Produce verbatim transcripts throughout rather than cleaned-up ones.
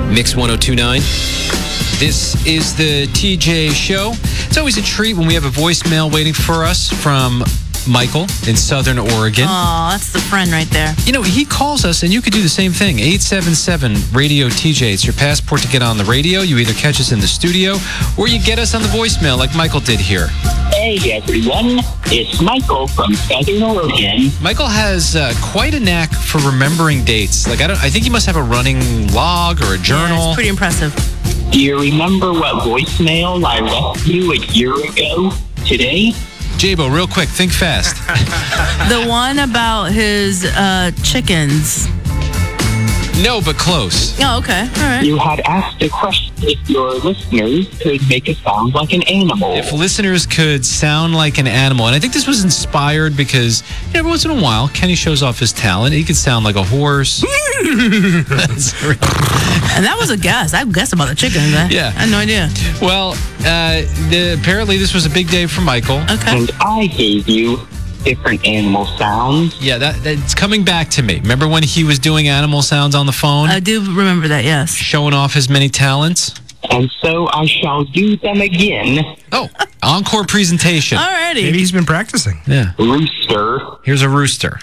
Mix one oh two point nine. This is the T J Show. It's always a treat when we have a voicemail waiting for us from Michael in Southern Oregon. Oh, that's the friend right there. You know, he calls us, and you could do the same thing. eight seven seven radio T J. It's your passport to get on the radio. You either catch us in the studio, or you get us on the voicemail like Michael did here. Hey, everyone. It's Michael from Southern Oregon. Michael has uh, quite a knack for remembering dates. Like, I don't. I think he must have a running log or a journal. Yeah, it's pretty impressive. Do you remember what voicemail I left you a year ago today? Jabo, real quick, think fast. The one about his uh, chickens. No, but close. Oh, okay. All right. You had asked a question if your listeners could make it sound like an animal. If listeners could sound like an animal, and I think this was inspired because you know, every once in a while, Kenny shows off his talent. He could sound like a horse. That's right. And that was a guess. I guessed about the chickens. I, Yeah. I had no idea. Well, uh, the, apparently this was a big day for Michael. Okay. And I gave you different animal sounds. Yeah, that that's coming back to me. Remember when he was doing animal sounds on the phone? I do remember that, yes. Showing off his many talents? And so I shall do them again. Oh, encore presentation. Alrighty. Maybe he's been practicing. Yeah. Rooster. Here's a rooster.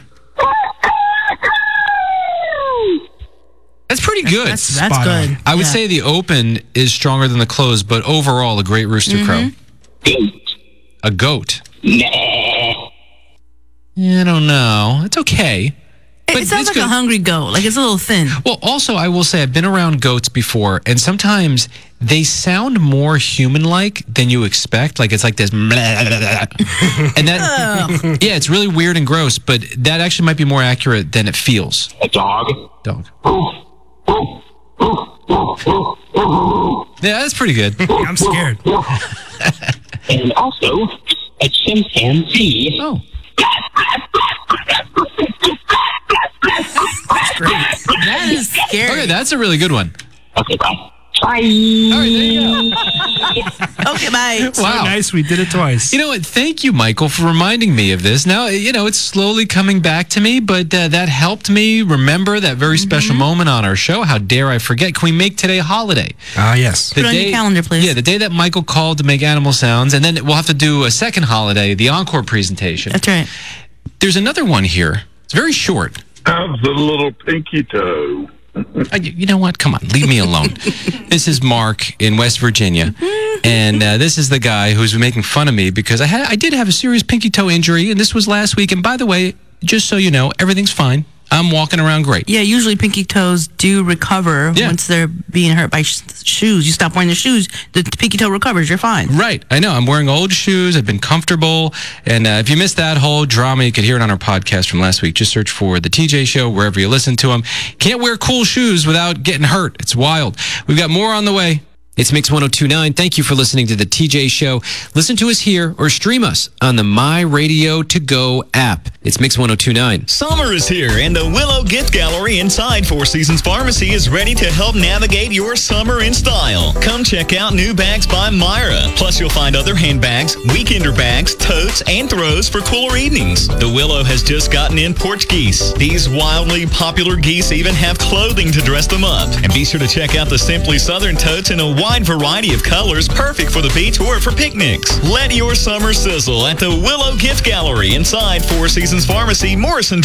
That's pretty good. That's, that's Spot on. good. I would Yeah. say the open is stronger than the close, but overall, a great rooster crow. Goat. A goat. Nah. I don't know. It's okay. It, But it sounds it's like good. a hungry goat. Like it's a little thin. Well, also, I will say I've been around goats before, and sometimes they sound more human-like than you expect. Like it's like this, and that, yeah, it's really weird and gross. But that actually might be more accurate than it feels. A dog. Dog. Yeah, that's pretty good. I'm scared. And also a chimpanzee. Oh. That is scary. Okay, that's a really good one. Okay, bye. Bye. All right, there you go. Okay, bye. So Wow. nice. We did it twice. You know what? Thank you, Michael, for reminding me of this. Now, you know, it's slowly coming back to me, but uh, that helped me remember that very special moment on our show. How dare I forget? Can we make today a holiday? Ah, yes. The Put it on your calendar, please. Yeah, the day that Michael called to make animal sounds, and then we'll have to do a second holiday, the encore presentation. That's right. There's another one here. It's very short. How's the little pinky toe? Uh, you you know what? Come on, leave me alone. This is Mark in West Virginia, and uh, this is the guy who's been making fun of me because I had I did have a serious pinky toe injury, and this was last week. And by the way, just so you know, everything's fine. I'm walking around great. Yeah, usually pinky toes do recover Yeah. once they're being hurt by sh- shoes. You stop wearing the shoes, the pinky toe recovers. You're fine. Right. I know. I'm wearing old shoes. I've been comfortable. And uh, if you missed that whole drama, you could hear it on our podcast from last week. Just search for The T J Show wherever you listen to them. Can't wear cool shoes without getting hurt. It's wild. We've got more on the way. It's Mix one oh two point nine. Thank you for listening to The T J Show. Listen to us here or stream us on the My Radio To Go app. It's Mix one oh two point nine. Summer is here, and the Willow Gift Gallery inside Four Seasons Pharmacy is ready to help navigate your summer in style. Come check out new bags by Myra. Plus, you'll find other handbags, weekender bags, totes, and throws for cooler evenings. The Willow has just gotten in porch geese. These wildly popular geese even have clothing to dress them up. And be sure to check out the Simply Southern totes in a wide variety of colors, perfect for the beach or for picnics. Let your summer sizzle at the Willow Gift Gallery inside Four Seasons Pharmacy, Morrison